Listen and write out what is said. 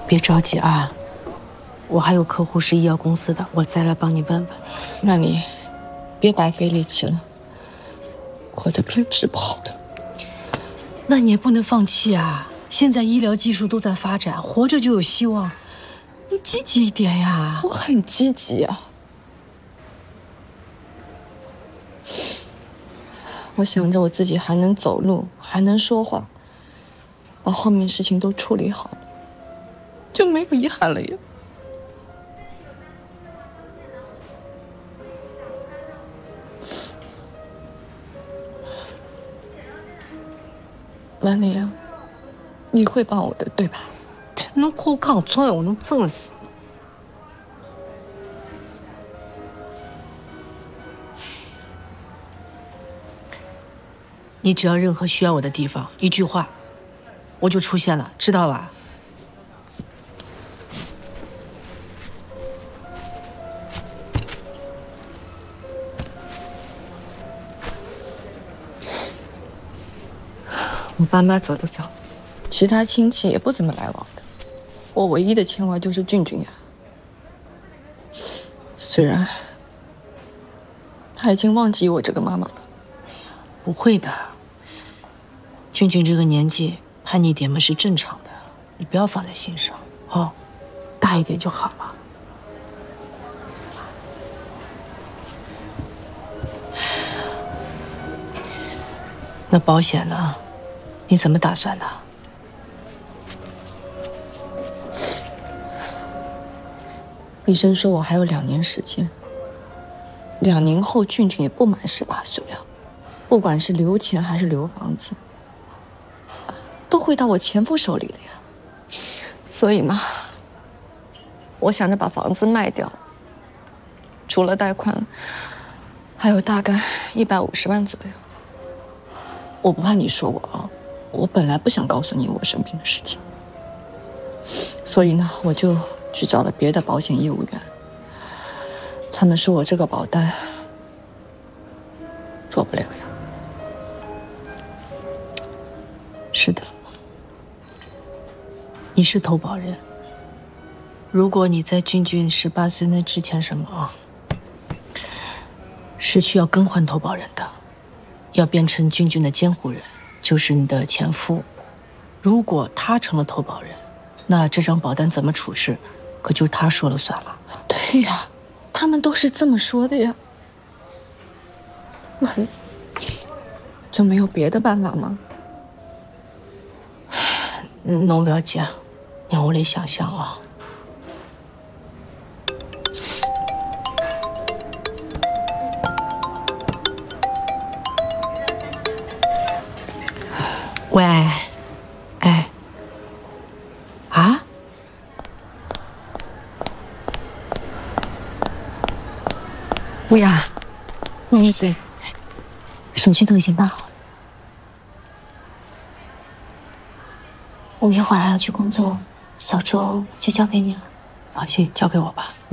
别着急啊，我还有客户是医药公司的，我再来帮你问问。 那你别白费力气了，我的病治不好的。 那你也不能放弃啊！现在医疗技术都在发展，活着就有希望。你积极一点呀！ 我很积极呀。我想着我自己还能走路，还能说话，把后面事情都处理好了，就没有遗憾了呀。曼丽啊，你会帮我的，对吧？ 侬靠我讲错哟，侬真的是。你只要任何需要我的地方，一句话，我就出现了，知道吧？ 我爸妈走得早，其他亲戚也不怎么来往的。我唯一的牵挂就是俊俊呀。虽然他已经忘记我这个妈妈了。 不会的，俊俊这个年纪叛逆点嘛是正常的，你不要放在心上哦，大一点就好了。那保险呢？你怎么打算的？ 医生说我还有2年时间，2年后俊俊也不满18岁啊。不管是留钱还是留房子，都会到我前夫手里的呀。所以嘛，我想着把房子卖掉，除了贷款，还有大概150万左右。我不怕你说我啊，我本来不想告诉你我生病的事情，所以呢，我就去找了别的保险业务员，他们说我这个保单做不了呀。 是的，你是投保人。如果你在俊俊18岁那之前什么啊，是需要更换投保人的，要变成俊俊的监护人，就是你的前夫。如果他成了投保人，那这张保单怎么处置，可就他说了算了。 对呀，他们都是这么说的呀。那就没有别的办法吗？ 侬不要急，让我来想想啊。喂，哎，啊？ 乌雅，不好意思，手续都已经办好了。我一会儿还要去工作，小周就交给你了。 放心，交给我吧。